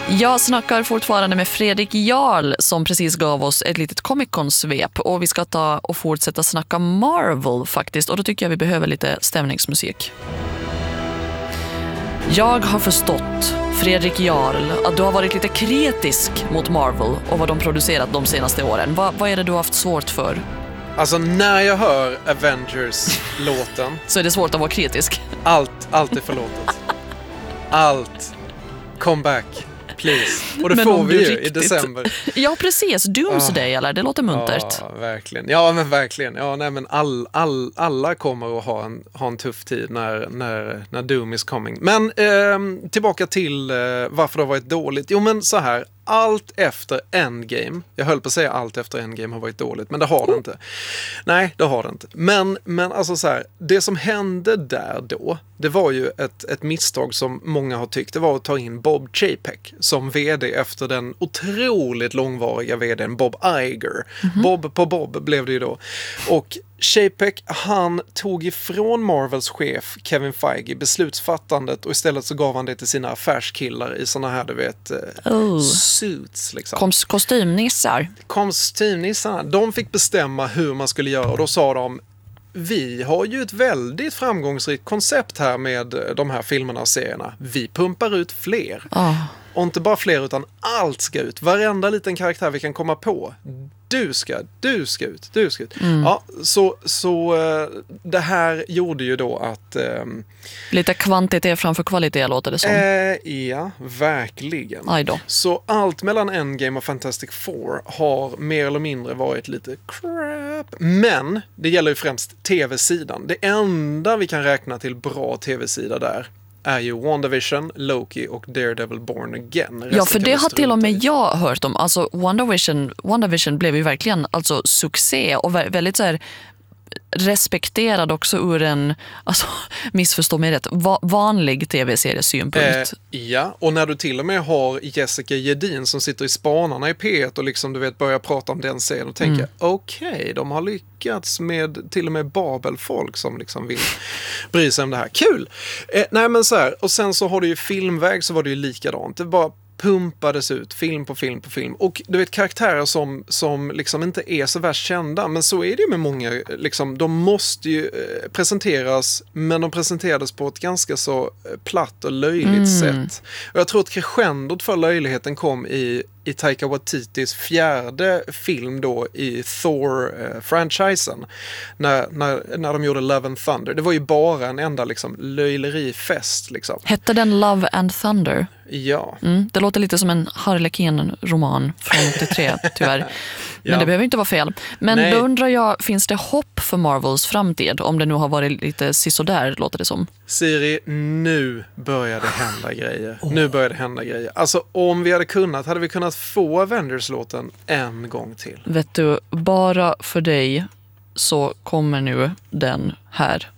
Jag snackar fortfarande med Fredrik Jarl som precis gav oss ett litet Comic-Con-svep, och vi ska ta och fortsätta snacka Marvel faktiskt, och då tycker jag vi behöver lite stämningsmusik. Jag har förstått, Fredrik Jarl, att du har varit lite kritisk mot Marvel och vad de producerat de senaste åren. Vad är det du har haft svårt för? Alltså när jag hör Avengers-låten så är det svårt att vara kritisk. Allt är förlåtet. Allt. Come back, please. Och det får vi ju i december. Ja, precis. Doomsday, eller? Det låter muntert. Ja, verkligen. Ja, men verkligen. Ja, nej, men alla kommer att ha en tuff tid när Doom is coming. Men tillbaka till varför det har varit dåligt. Jo, men så här. Allt efter Endgame, jag höll på att säga allt efter Endgame har varit dåligt, men det har det inte. Nej, det har det inte. Men alltså så här, det som hände där då, det var ju ett misstag som många har tyckt, det var att ta in Bob Chapek som vd efter den otroligt långvariga vdn Bob Iger. Bob på Bob blev det ju då. Och Chapek, han tog ifrån Marvels chef Kevin Feige beslutsfattandet, och istället så gav han det till sina affärskillar i såna här, du vet, suits liksom. Kostymnissarna, de fick bestämma hur man skulle göra, och då sa de: vi har ju ett väldigt framgångsrikt koncept här med de här filmerna och serierna. Vi pumpar ut fler. Och inte bara fler, utan allt ska ut. Varenda liten karaktär vi kan komma på. Du ska ut. Ja, så det här gjorde ju då att... lite kvantitet framför kvalitet låter det som. Ja, verkligen. Aj då. Så allt mellan Endgame och Fantastic Four har mer eller mindre varit lite crap. Men det gäller ju främst tv-sidan. Det enda vi kan räkna till bra tv-sida där är ju WandaVision, Loki och Daredevil Born Again. Ja, för det har till och med jag hört om. Alltså WandaVision blev ju verkligen alltså succé och väldigt så här respekterad också ur en, alltså missförstå mig rätt, vanlig tv-seriesynpunkt. Ja, och när du till och med har Jessica Jedin som sitter i Spanarna i P1 och liksom du vet börjar prata om den serien och tänker okej, de har lyckats med till och med Babel-folk som liksom vill bry sig om det här. Kul! Nej men så här, och sen så har du ju filmväg, så var det ju likadant. Det bara pumpades ut film på film. Och du vet, karaktärer som liksom inte är så värst kända, men så är det ju med många, liksom, de måste ju presenteras, men de presenterades på ett ganska så platt och löjligt sätt. Och jag tror att crescendot för löjligheten kom i Taika Waititis fjärde film då i Thor-franchisen när de gjorde Love and Thunder. Det var ju bara en enda liksom löjlerifest liksom. Hette den Love and Thunder? Ja. Det låter lite som en Harlequin-roman från 83, tyvärr. Men det behöver inte vara fel. Men då undrar jag, finns det hopp för Marvels framtid? Om det nu har varit lite sisådär, låter det som. Siri, nu börjar det hända grejer. Alltså, om vi hade vi kunnat få Avengers-låten en gång till. Vet du, bara för dig så kommer nu den här.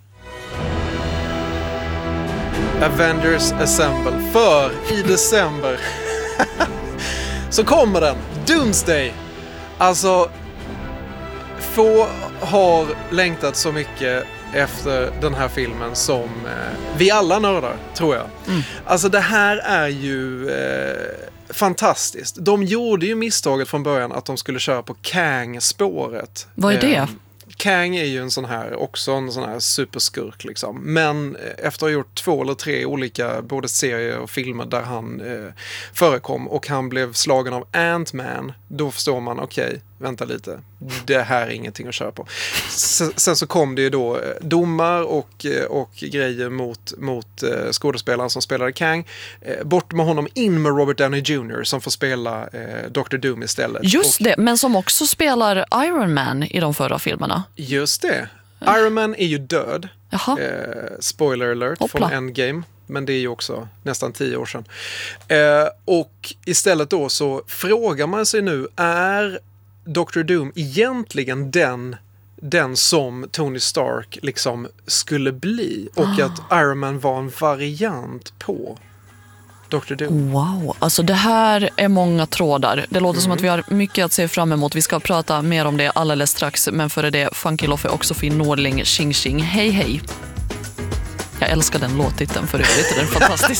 Avengers Assemble. För i december så kommer den. Doomsday. Alltså, få har längtat så mycket efter den här filmen som vi alla nördar, tror jag. Alltså det här är ju fantastiskt. De gjorde ju misstaget från början att de skulle köra på Kang-spåret. Vad är det? Kang är ju en sån här superskurk liksom. Men efter att ha gjort 2 eller 3 olika både serier och filmer där han förekom och han blev slagen av Ant-Man, då förstår man, okej, vänta lite. Det här är ingenting att köra på. Sen så kom det ju då domar och grejer mot skådespelaren som spelade Kang. Bort med honom, in med Robert Downey Jr. som får spela Dr. Doom istället. Just det, men som också spelar Iron Man i de förra filmerna. Just det. Iron Man är ju död. Spoiler alert. Hoppla. Från Endgame. Men det är ju också nästan 10 år sedan. Och istället då så frågar man sig nu, är Dr. Doom egentligen den som Tony Stark liksom skulle bli, och att Iron Man var en variant på Dr. Doom. Wow, alltså det här är många trådar. Det låter som att vi har mycket att se fram emot. Vi ska prata mer om det alldeles strax, men före det Funky Loffe och Sofie Nordling, Xing Xing. Hej hej. Jag älskar den låttiteln för övrigt, den är fantastisk.